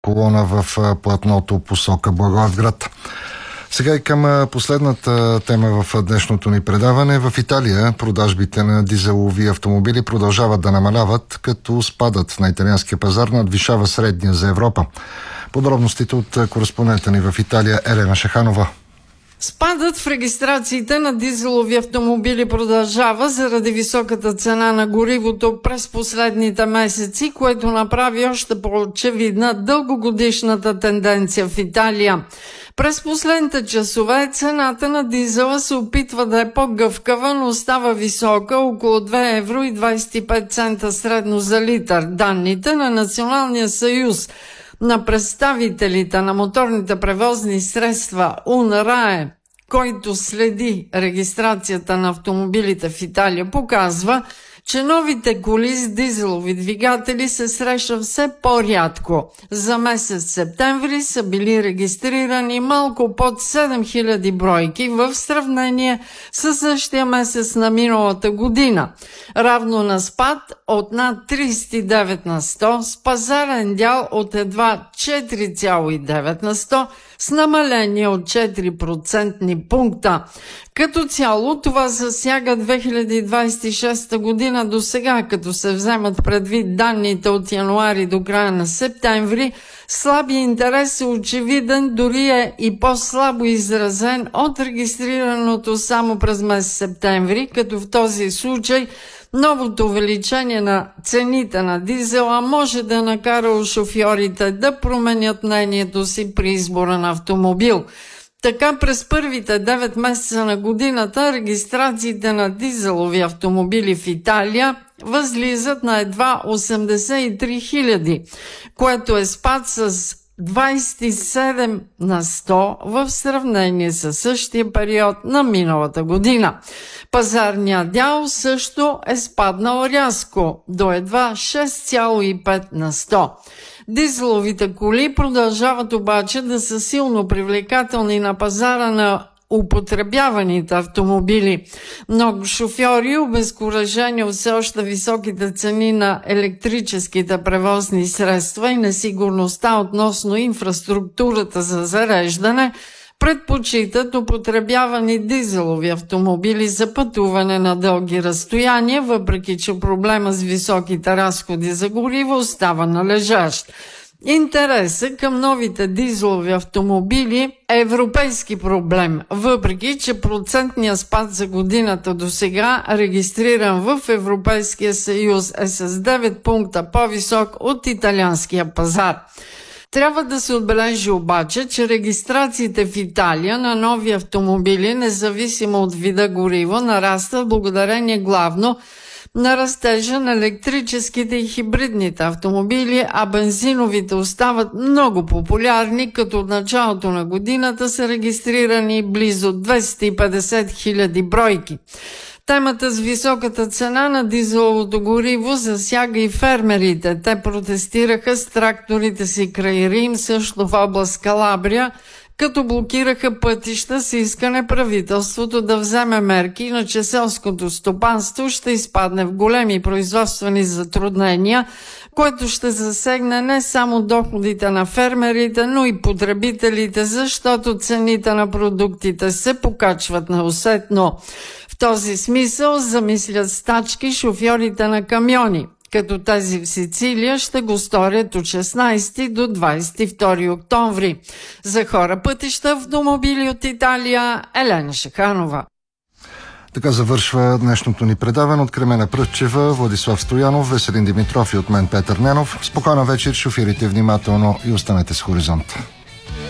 колона в платното посока Благоевград. Сега и към последната тема в днешното ни предаване. В Италия продажбите на дизелови автомобили продължават да намаляват, като спадът на италианския пазар надвишава средния за Европа. Подробностите от кореспондента ни в Италия Елена Шаханова. Спадът в регистрациите на дизелови автомобили продължава заради високата цена на горивото през последните месеци, което направи още по-очевидна дългогодишната тенденция в Италия. През последните часове цената на дизела се опитва да е по-гъвкава, но остава висока, около 2,25 евро средно за литър. Данните на Националния съюз на представителите на моторните превозни средства УНРАЕ, който следи регистрацията на автомобилите в Италия, показва, че новите коли с дизелови двигатели се срещат все по-рядко. За месец септември са били регистрирани малко под 7000 бройки в сравнение с същия месец на миналата година, равно на спад от над 39 на 100, с пазарен дял от едва 4,9 на 100, с намаление от 4% пункта. Като цяло това засяга 2026 година до сега, като се вземат предвид данните от януари до края на септември. Слабия интерес е очевиден, дори е и по-слабо изразен от регистрираното само през месец септември, като в този случай новото увеличение на цените на дизела може да накара шофьорите да променят мнението си при избора на автомобил. Така през първите 9 месеца на годината регистрациите на дизелови автомобили в Италия възлизат на едва 83 000, което е спад с 27 на 100 в сравнение с същия период на миналата година. Пазарният дял също е спаднал рязко до едва 6,5 на 100. Дизеловите коли продължават обаче да са силно привлекателни на пазара на употребяваните автомобили. Много шофьори, обезкуражени от все още високите цени на електрическите превозни средства и несигурността относно инфраструктурата за зареждане, предпочитат употребявани дизелови автомобили за пътуване на дълги разстояния, въпреки че проблема с високите разходи за гориво остава належащ. Интересът към новите дизелови автомобили е европейски проблем, въпреки че процентният спад за годината до сега, регистриран в Европейския съюз, е с 9 пункта по-висок от италианския пазар. Трябва да се отбележи обаче, че регистрациите в Италия на нови автомобили, независимо от вида гориво, нарастват благодарение главно на растежа на електрическите и хибридните автомобили, а бензиновите остават много популярни, като от началото на годината са регистрирани близо 250 000 бройки. Темата с високата цена на дизеловото гориво засяга и фермерите. Те протестираха с тракторите си край Рим, също в област Калабрия, като блокираха пътища с искане правителството да вземе мерки, иначе селското стопанство ще изпадне в големи производствени затруднения, което ще засегне не само доходите на фермерите, но и потребителите, защото цените на продуктите се покачват неусетно. В този смисъл замислят стачки шофьорите на камиони, като тези в Сицилия ще го сторят от 16 до 22 октомври. За хора пътища автомобили от Италия, Елена Шаханова. Така завършва днешното ни предаване. От Кремена Пръчева, Владислав Стоянов, Веселин Димитров и от мен Петър Ненов. Спокойна вечер, шофирайте внимателно и останете с Хоризонт.